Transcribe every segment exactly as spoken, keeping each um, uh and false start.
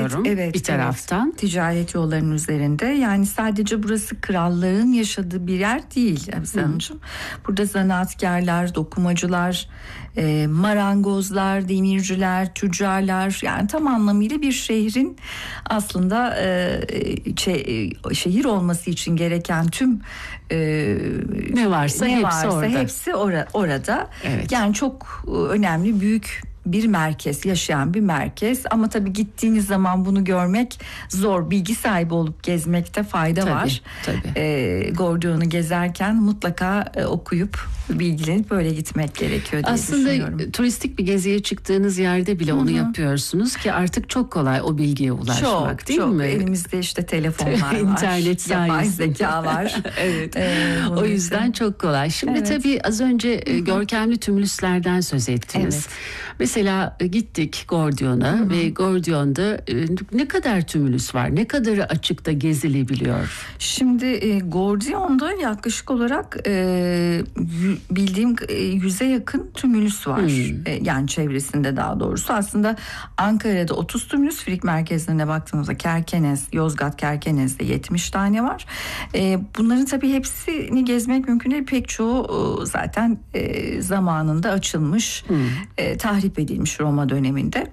görüyorum evet, evet, bir taraftan. Evet. Ticaret yollarının üzerinde. Yani sadece burası krallığın yaşadığı bir yer değil Hafize Hanımcığım. Burada zanaatkarlar, dokumacılar, e, marangozlar, demirciler, tüccarlar, yani tam anlamıyla bir şehrin aslında e, şey, şehir olması için gereken tüm e, ne varsa ne hepsi varsa orada. hepsi ora, orada. Evet. Yani çok önemli, büyük bir merkez, yaşayan bir merkez. Ama tabii gittiğiniz zaman bunu görmek zor. Bilgi sahibi olup gezmekte fayda tabii, var. Tabii. E, Gordion'u gezerken mutlaka e, okuyup bilgilenip böyle gitmek gerekiyor diye Aslında düşünüyorum. Aslında turistik bir geziye çıktığınız yerde bile Hı-hı. onu yapıyorsunuz ki artık çok kolay o bilgiye ulaşmak, çok, değil çok. mi? Elimizde işte telefonlar var. İnternet sayesinde. Yapay zeka var. Evet. Ee, o yüzden için. çok kolay. Şimdi evet. tabii az önce Hı-hı. görkemli tümülüslerden söz ettiniz. Evet. Mesela gittik Gordion'a Hı-hı. ve Gordion'da ne kadar tümülüs var? Ne kadarı açıkta gezilebiliyor? Şimdi e, Gordion'da yaklaşık olarak e, bildiğim e, yüze yakın tümülüs var. Hmm. E, yani çevresinde daha doğrusu. Aslında Ankara'da otuz tümülüs, Frig merkezlerine baktığımızda Kerkenez, Yozgat Kerkenez'de yetmiş tane var. E, bunların tabii hepsini gezmek mümkün değil. Pek çoğu e, zaten e, zamanında açılmış, hmm. e, tahrip edilmiş Roma döneminde.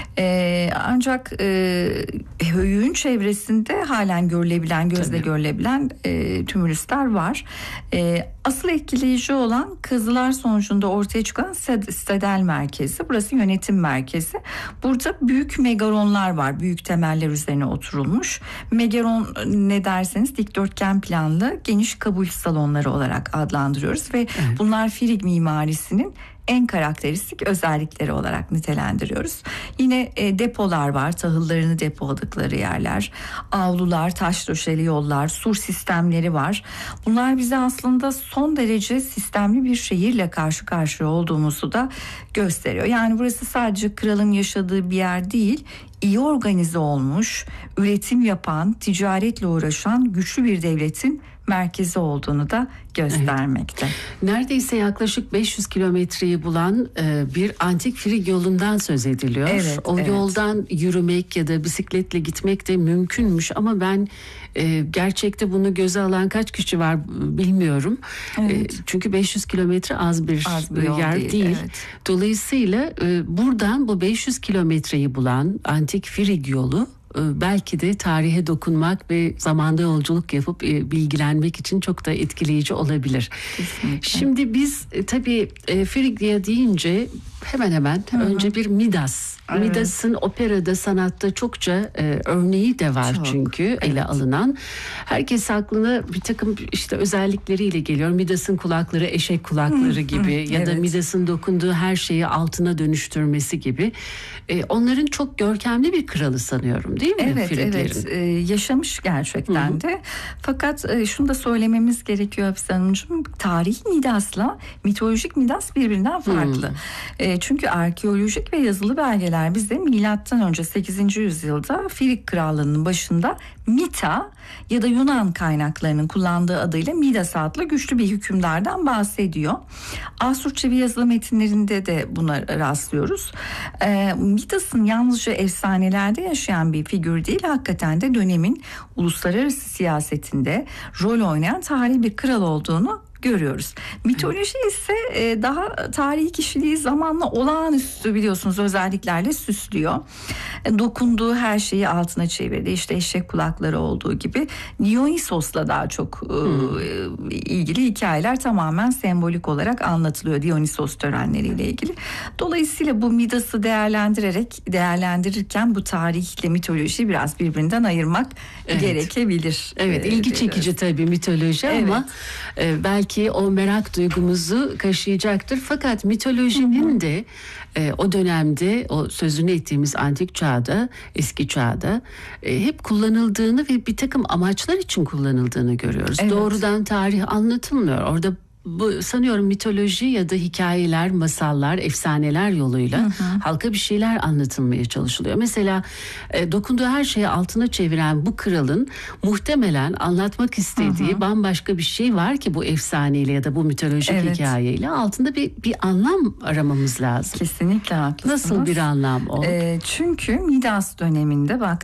E, ancak e, Höyük'ün çevresinde halen görülebilen, gözle tabii. görülebilen e, tümülüsler var. E, asıl etkileyici olan kazılar sonucunda ortaya çıkan Stadel merkezi. Burası yönetim merkezi. Burada büyük megaronlar var. Büyük temeller üzerine oturulmuş. Megaron ne derseniz dikdörtgen planlı geniş kabul salonları olarak adlandırıyoruz ve evet. bunlar Frig mimarisinin en karakteristik özellikleri olarak nitelendiriyoruz. Yine e, depolar var, tahıllarını depoladıkları yerler, avlular, taş döşeli yollar, sur sistemleri var. Bunlar bize aslında son derece sistemli bir şehirle karşı karşıya olduğumuzu da gösteriyor. Yani burası sadece kralın yaşadığı bir yer değil, iyi organize olmuş, üretim yapan, ticaretle uğraşan güçlü bir devletin merkezi olduğunu da göstermekte. Evet. Neredeyse yaklaşık beş yüz kilometreyi bulan e, bir antik Frig yolundan söz ediliyor. Evet, o evet. yoldan yürümek ya da bisikletle gitmek de mümkünmüş ama ben e, gerçekte bunu göze alan kaç kişi var bilmiyorum. Evet. E, çünkü beş yüz kilometre az bir, az bir yer değil. değil. Evet. Dolayısıyla e, buradan bu beş yüz kilometreyi bulan antik Frig yolu belki de tarihe dokunmak ve zamanda yolculuk yapıp bilgilenmek için çok da etkileyici olabilir. Kesinlikle. Şimdi biz tabii Frigya deyince hemen hemen Hı-hı. önce bir Midas. Evet. Midas'ın operada, sanatta çokça e, örneği de var çok, çünkü evet. ele alınan. Herkes aklına bir takım işte özellikleriyle geliyor. Midas'ın kulakları eşek kulakları gibi ya evet. da Midas'ın dokunduğu her şeyi altına dönüştürmesi gibi. E, onların çok görkemli bir kralı sanıyorum, değil mi? Evet, Friglerin? evet. Ee, yaşamış gerçekten Hı-hı. de. Fakat e, şunu da söylememiz gerekiyor Hafize Hanımcığım. Tarihi Midas'la mitolojik Midas birbirinden farklı. E, çünkü arkeolojik ve yazılı belgeler bize milattan önce sekizinci yüzyılda Frig krallığının başında Mita ya da Yunan kaynaklarının kullandığı adıyla Midas adlı güçlü bir hükümdardan bahsediyor. Asurçevi yazılı metinlerinde de buna rastlıyoruz. Ee, Midas'ın yalnızca efsanelerde yaşayan bir figür değil, hakikaten de dönemin uluslararası siyasetinde rol oynayan tarihi bir kral olduğunu görüyoruz. Mitoloji ise e, daha tarihi kişiliği zamanla olağanüstü biliyorsunuz özelliklerle süslüyor. E, dokunduğu her şeyi altına çevirdi. İşte eşek kulakları olduğu gibi Dionysos'la daha çok e, hmm. ilgili hikayeler tamamen sembolik olarak anlatılıyor Dionysos törenleriyle ilgili. Dolayısıyla bu Midas'ı değerlendirerek değerlendirirken bu tarihle mitolojiyi biraz birbirinden ayırmak evet. gerekebilir. Evet, ilgi çekici tabii mitoloji evet. ama e, belki ki o merak duygumuzu kaşıyacaktır. Fakat mitolojinin hı hı. de e, o dönemde o sözünü ettiğimiz antik çağda, eski çağda e, hep kullanıldığını ve bir takım amaçlar için kullanıldığını görüyoruz. Evet. Doğrudan tarih anlatılmıyor. Orada bu sanıyorum mitoloji ya da hikayeler, masallar, efsaneler yoluyla hı hı. halka bir şeyler anlatılmaya çalışılıyor. Mesela e, dokunduğu her şeyi altına çeviren bu kralın muhtemelen anlatmak istediği hı hı. bambaşka bir şey var ki bu efsaneyle ya da bu mitolojik evet. hikayeyle altında bir bir anlam aramamız lazım. Kesinlikle haklısınız. Nasıl bir anlam o? E, çünkü Midas döneminde bak